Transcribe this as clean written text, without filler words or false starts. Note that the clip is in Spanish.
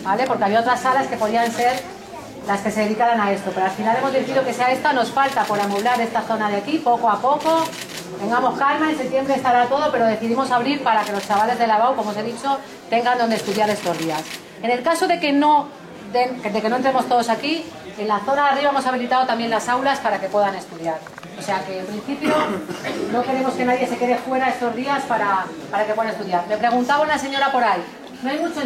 ¿vale? Porque había otras salas que podían ser las que se dedicaran a esto, pero al final hemos decidido que sea esta. Nos falta por amoblar esta zona de aquí, poco a poco. Tengamos calma, en septiembre estará todo, pero decidimos abrir para que los chavales de Lavao, como os he dicho, tengan donde estudiar estos días. En el caso de que no entremos todos aquí, en la zona de arriba hemos habilitado también las aulas para que puedan estudiar. O sea que en principio no queremos que nadie se quede fuera estos días para que puedan estudiar. Me preguntaba una señora por ahí, ¿no hay mucho